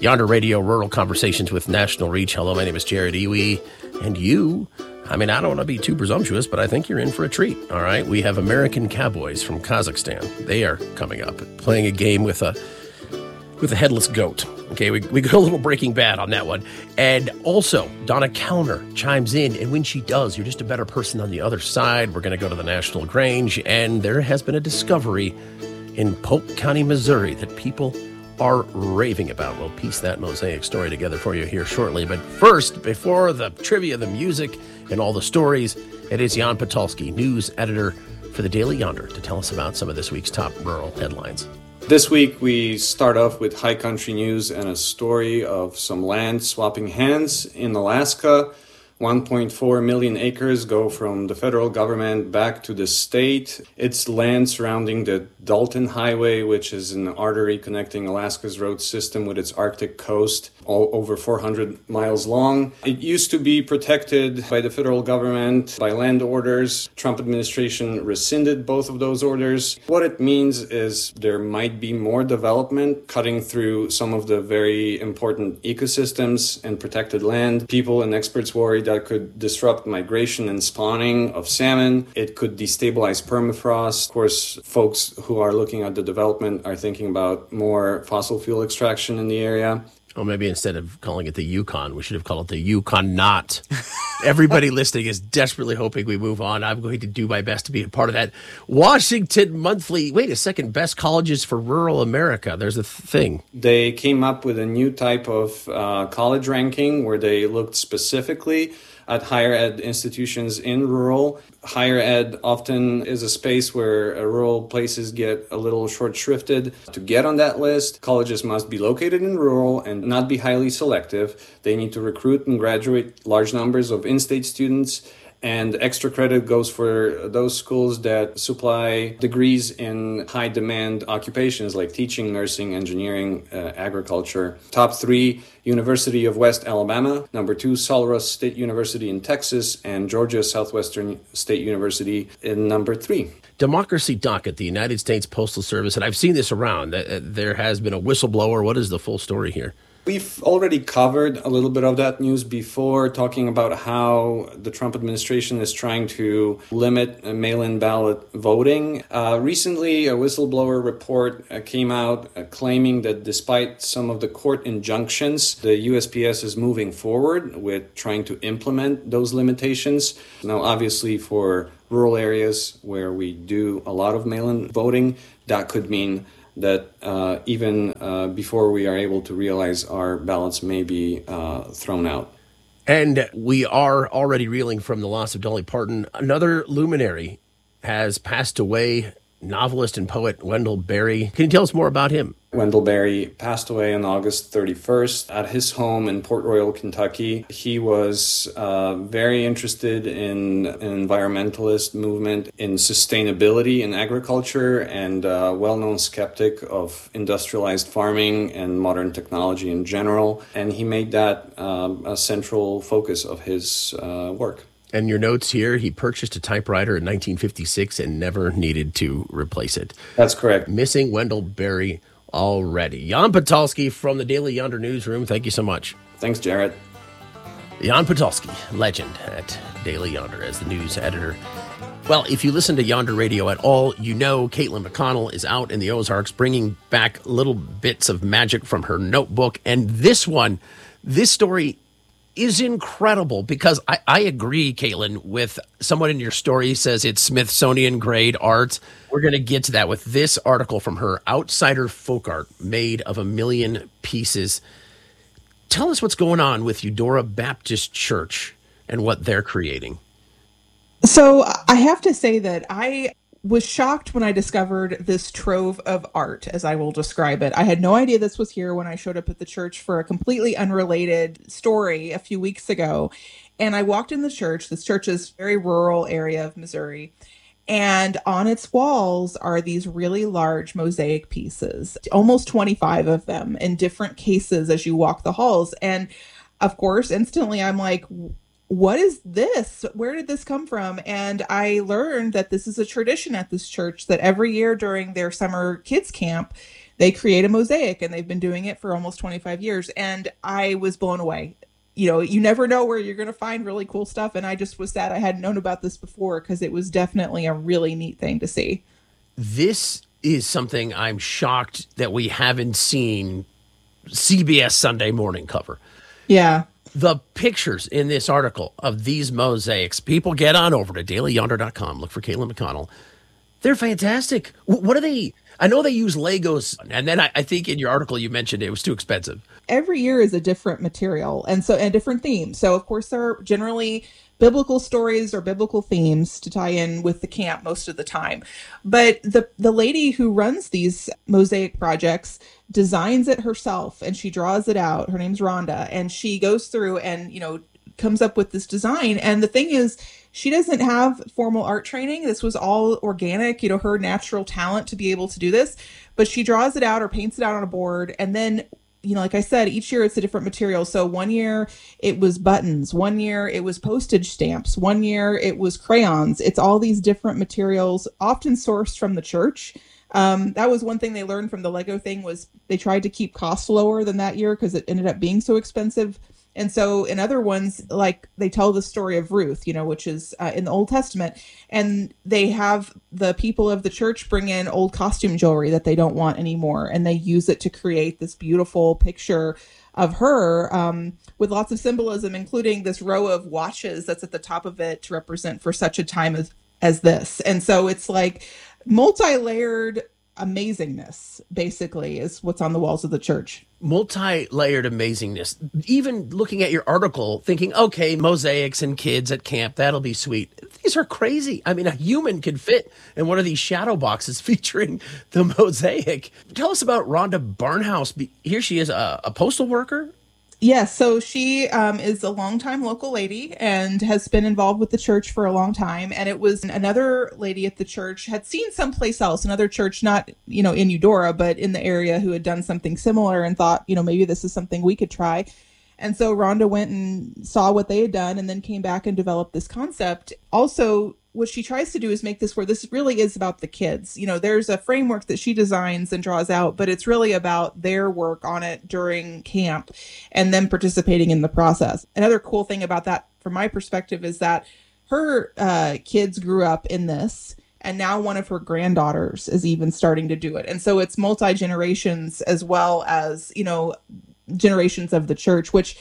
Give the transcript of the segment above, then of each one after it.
Yonder Radio, Rural Conversations with National Reach. Hello, my name is Jared Iwi. And you, I don't want to be too presumptuous, but I think you're in for a treat, all right? We have American Cowboys from Kazakhstan. They are coming up, playing a game with a headless goat. Okay, we go a little Breaking Bad on that one. And also, Donna Kellner chimes in, and when she does, you're just a better person on the other side. We're going to go to the National Grange, and there has been a discovery in Polk County, Missouri, that people are raving about. We'll piece that mosaic story together for you here shortly. But first, before the trivia, the music, and all the stories, it is Jan Potulsky, news editor for the Daily Yonder, to tell us about some of this week's top rural headlines. This week, we start off with high country news and a story of some land swapping hands in Alaska. 1.4 million acres go from the federal government back to the state. It's land surrounding the Dalton Highway, which is an artery connecting Alaska's road system with its Arctic coast, all over 400 miles long. It used to be protected by the federal government by land orders. Trump administration rescinded both of those orders. What it means is there might be more development cutting through some of the very important ecosystems and protected land. People and experts worry that could disrupt migration and spawning of salmon. It could destabilize permafrost. Of course, folks who are looking at the development are thinking about more fossil fuel extraction in the area. Or maybe instead of calling it the Yukon, we should have called it the Yukon Not. Everybody listening is desperately hoping we move on. I'm going to do my best to be a part of that. Washington Monthly. Wait a second. Best colleges for rural America. There's a thing. They came up with a new type of college ranking where they looked specifically at higher ed institutions in rural. Higher ed often is a space where rural places get a little short-shrifted. To get on that list, colleges must be located in rural and not be highly selective. They need to recruit and graduate large numbers of in-state students. And extra credit goes for those schools that supply degrees in high-demand occupations like teaching, nursing, engineering, agriculture. Top 3, University of West Alabama. Number 2, Sullivan State University in Texas. And Georgia Southwestern State University in number 3. Democracy Docket, the United States Postal Service, and I've seen this around. There has been a whistleblower. What is the full story here? We've already covered a little bit of that news before, talking about how the Trump administration is trying to limit mail-in ballot voting. Recently, a whistleblower report came out claiming that despite some of the court injunctions, the USPS is moving forward with trying to implement those limitations. Now, obviously, for rural areas where we do a lot of mail-in voting, that could mean that even before we are able to realize our ballots may be thrown out. And we are already reeling from the loss of Dolly Parton. Another luminary has passed away, novelist and poet Wendell Berry. Can you tell us more about him? Wendell Berry passed away on August 31st at his home in Port Royal, Kentucky. He was very interested in an environmentalist movement, in sustainability in agriculture, and a well-known skeptic of industrialized farming and modern technology in general. And he made that a central focus of his work. And your notes here, he purchased a typewriter in 1956 and never needed to replace it. That's correct. Missing Wendell Berry already. Jan Potulsky from the Daily Yonder newsroom. Thank you so much. Thanks, Jared. Jan Potulsky, legend at Daily Yonder as the news editor. Well, if you listen to Yonder Radio at all, you know Caitlin McConnell is out in the Ozarks bringing back little bits of magic from her notebook. And this story is incredible because I agree, Caitlin, with someone in your story says it's Smithsonian grade art. We're going to get to that with this article from her, Outsider Folk Art, made of 1 million pieces. Tell us what's going on with Eudora Baptist Church and what they're creating. So I have to say that I was shocked when I discovered this trove of art, as I will describe it. I had no idea this was here when I showed up at the church for a completely unrelated story a few weeks ago. And I walked in the church. This church is a very rural area of Missouri. And on its walls are these really large mosaic pieces, almost 25 of them in different cases as you walk the halls. And of course, instantly I'm like, what is this? Where did this come from? And I learned that this is a tradition at this church that every year during their summer kids camp, they create a mosaic, and they've been doing it for almost 25 years. And I was blown away. You never know where you're going to find really cool stuff. And I just was sad I hadn't known about this before, because it was definitely a really neat thing to see. This is something I'm shocked that we haven't seen CBS Sunday Morning cover. Yeah. The pictures in this article of these mosaics, people get on over to dailyyonder.com, look for Caitlin McConnell. They're fantastic. What are they? I know they use Legos, and then I think in your article you mentioned it was too expensive. Every year is a different material and a different theme. So, of course, there are generally biblical stories or biblical themes to tie in with the camp most of the time. But the lady who runs these mosaic projects designs it herself, and she draws it out. Her name's Rhonda, and she goes through and, comes up with this design. And the thing is, she doesn't have formal art training. This was all organic, her natural talent to be able to do this. But she draws it out or paints it out on a board, and then like I said, each year it's a different material. So one year it was buttons. One year it was postage stamps. One year it was crayons. It's all these different materials, often sourced from the church. That was one thing they learned from the Lego thing, was they tried to keep costs lower than that year because it ended up being so expensive. And so in other ones, like they tell the story of Ruth, which is in the Old Testament, and they have the people of the church bring in old costume jewelry that they don't want anymore, and they use it to create this beautiful picture of her with lots of symbolism, including this row of watches that's at the top of it to represent for such a time as this. And so it's like multi-layered amazingness, basically, is what's on the walls of the church. Multi-layered amazingness. Even looking at your article, thinking, okay, mosaics and kids at camp, that'll be sweet. These are crazy. I mean, a human could fit in one of these shadow boxes featuring the mosaic. Tell us about Rhonda Barnhouse. Here she is, a postal worker. Yes, so she is a longtime local lady and has been involved with the church for a long time. And it was another lady at the church, had seen someplace else, another church, not, in Eudora, but in the area, who had done something similar and thought, maybe this is something we could try. And so Rhonda went and saw what they had done and then came back and developed this concept. Also, what she tries to do is make this where this really is about the kids. There's a framework that she designs and draws out, but it's really about their work on it during camp and them participating in the process. Another cool thing about that, from my perspective, is that her kids grew up in this, and now one of her granddaughters is even starting to do it. And so it's multi-generations, as well as, generations of the church, which,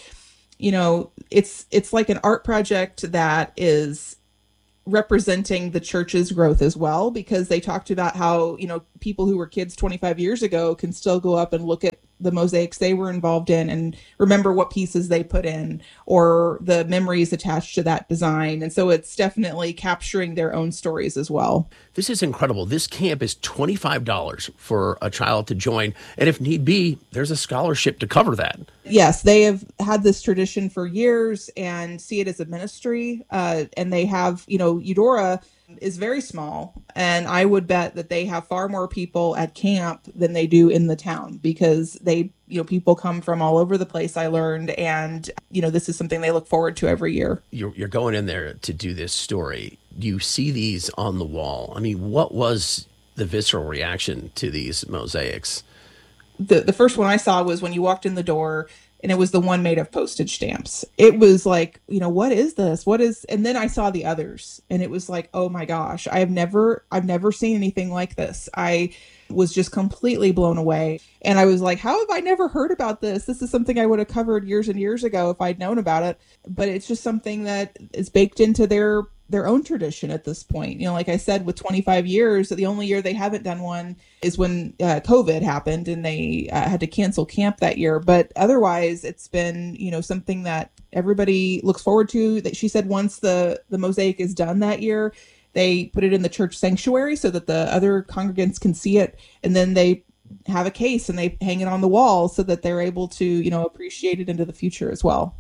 it's like an art project that is representing the church's growth as well, because they talked about how, people who were kids 25 years ago can still go up and look at the mosaics they were involved in and remember what pieces they put in or the memories attached to that design. And so it's definitely capturing their own stories as well. This is incredible. This camp is $25 for a child to join. And if need be, there's a scholarship to cover that. Yes, they have had this tradition for years and see it as a ministry. And they have, Eudora is very small, and I would bet that they have far more people at camp than they do in the town, because they, people come from all over the place, I learned, and, this is something they look forward to every year. You're going in there to do this story. You see these on the wall. I mean, what was the visceral reaction to these mosaics? The first one I saw was when you walked in the door, and it was the one made of postage stamps. It was like, what is this? And then I saw the others, and it was like, oh my gosh, I've never seen anything like this. I was just completely blown away. And I was like, how have I never heard about this? This is something I would have covered years and years ago if I'd known about it. But it's just something that is baked into their own tradition at this point. Like I said, with 25 years, the only year they haven't done one is when COVID happened and they had to cancel camp that year. But otherwise, it's been, something that everybody looks forward to. That she said once the mosaic is done that year, they put it in the church sanctuary so that the other congregants can see it. And then they have a case and they hang it on the wall so that they're able to, appreciate it into the future as well.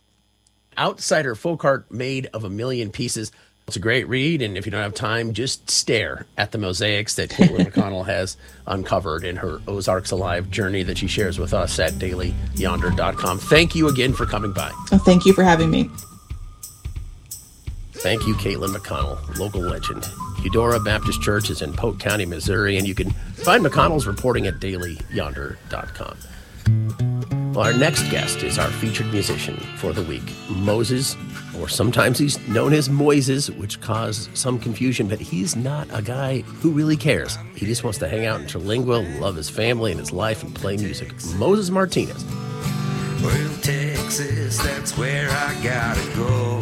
Outsider Folk Art Made of a Million Pieces. It's a great read, and if you don't have time, just stare at the mosaics that Caitlin McConnell has uncovered in her Ozarks Alive journey that she shares with us at dailyyonder.com. Thank you again for coming by. Oh, thank you for having me. Thank you, Caitlin McConnell, local legend Eudora Baptist Church is in Polk County, Missouri, and you can find McConnell's reporting at dailyyonder.com. Well, our next guest is our featured musician for the week, Moses, or sometimes he's known as Moises, which caused some confusion, but he's not a guy who really cares. He just wants to hang out in Terlingua, love his family and his life, and play music. Moses Martinez. Well, Texas, that's where I gotta go.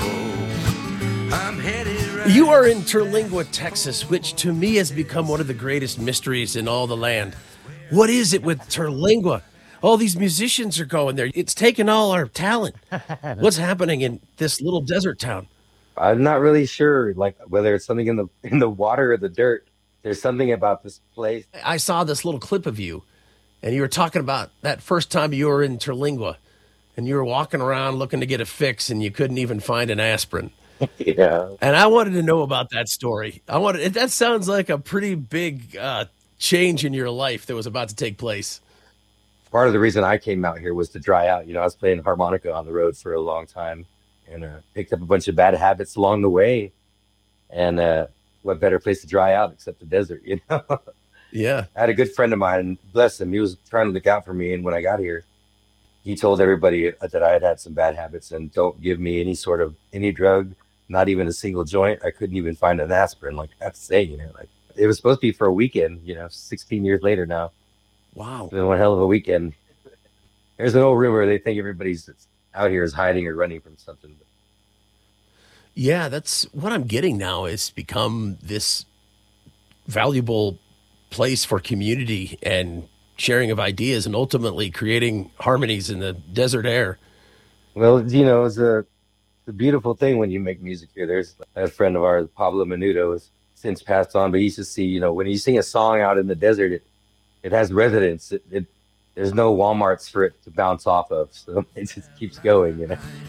I'm headed right. You are in Terlingua, Texas, which to me has become one of the greatest mysteries in all the land. What is it with Terlingua? All these musicians are going there. It's taken all our talent. What's happening in this little desert town? I'm not really sure, like whether it's something in the water or the dirt. There's something about this place. I saw this little clip of you, and you were talking about that first time you were in Terlingua, and you were walking around looking to get a fix, and you couldn't even find an aspirin. Yeah. And I wanted to know about that story. That sounds like a pretty big change in your life that was about to take place. Part of the reason I came out here was to dry out. I was playing harmonica on the road for a long time and picked up a bunch of bad habits along the way. And what better place to dry out except the desert, Yeah. I had a good friend of mine, bless him. He was trying to look out for me. And when I got here, he told everybody that I had some bad habits and don't give me any drug, not even a single joint. I couldn't even find an aspirin. Like, that's saying, like it was supposed to be for a weekend, 16 years later now. Wow. It's been one hell of a weekend. There's an old rumor they think everybody's out here is hiding or running from something. Yeah, that's what I'm getting now. It's become this valuable place for community and sharing of ideas and ultimately creating harmonies in the desert air. Well, it's a beautiful thing when you make music here. There's a friend of ours, Pablo Menudo, has since passed on, but he used to see, when you sing a song out in the desert, it has resonance. There's no Walmarts for it to bounce off of, so it just keeps going.